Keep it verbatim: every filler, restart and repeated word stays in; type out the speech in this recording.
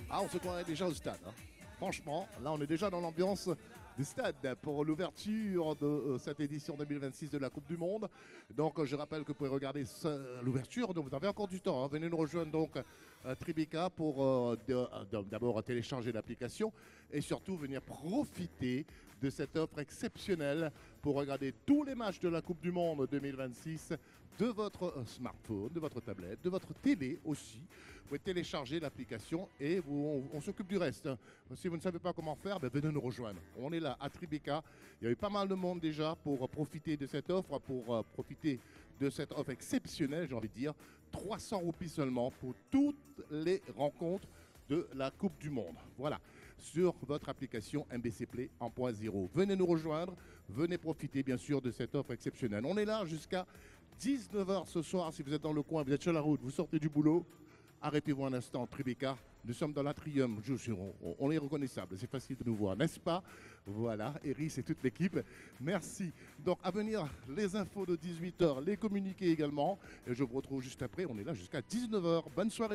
Ah, on se croirait déjà au stade, hein. Franchement, là, on est déjà dans l'ambiance du stade pour l'ouverture de euh, cette édition deux mille vingt-six de la Coupe du Monde. Donc, euh, je rappelle que vous pouvez regarder ce- l'ouverture. Donc, vous avez encore du temps, hein. Venez nous rejoindre donc à Tribeca pour euh, de- de- d'abord télécharger l'application et surtout venir profiter de cette offre exceptionnelle pour regarder tous les matchs de la Coupe du Monde deux mille vingt-six de votre euh, smartphone, de votre tablette, de votre télé aussi. Vous pouvez télécharger l'application et vous- on, on s'occupe du reste. Si vous ne savez pas comment faire, ben venez nous rejoindre. On est là à Tribeca. Il y a eu pas mal de monde déjà pour profiter de cette offre, pour euh, profiter de cette offre exceptionnelle, j'ai envie de dire. trois cents roupies seulement pour toutes les rencontres de la Coupe du Monde. Voilà, sur votre application M B C Play en point zéro. Venez nous rejoindre, venez profiter bien sûr de cette offre exceptionnelle. On est là jusqu'à dix-neuf heures ce soir. Si vous êtes dans le coin, vous êtes sur la route, vous sortez du boulot, arrêtez-vous un instant, Tribeca. Nous sommes dans l'atrium, je suis- on, on est reconnaissable, c'est facile de nous voir, n'est-ce pas? Voilà, Eris et toute l'équipe, merci. Donc à venir, les infos de dix-huit heures, les communiqués également. Et je vous retrouve juste après, on est là jusqu'à dix-neuf heures. Bonne soirée.